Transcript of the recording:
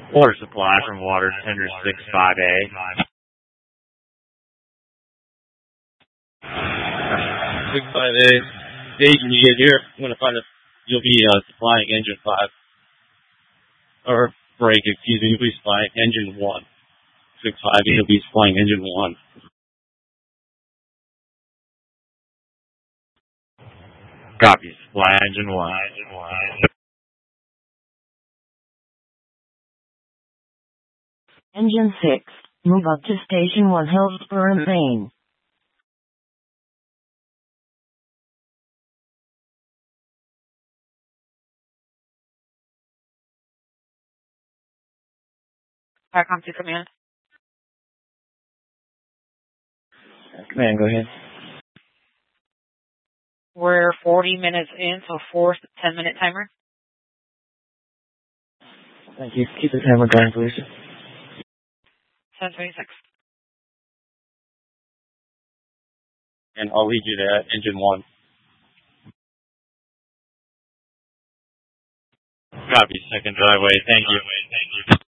Water supply from water tender 65A. 65A. Dave, when you get here, I'm going to find you'll be supplying engine 5. Or brake, excuse me, you'll be supplying engine 1. 65A, you'll be supplying engine 1. Copy, supply engine 1. Engine 6, move up to Station 1 Hillsborough, Maine. Parcom to command. Command, go ahead. We're 40 minutes in, so 10-minute timer. Thank you. Keep the timer going, please. 10:26. And I'll lead you to engine 1. Copy, second driveway. Thank you.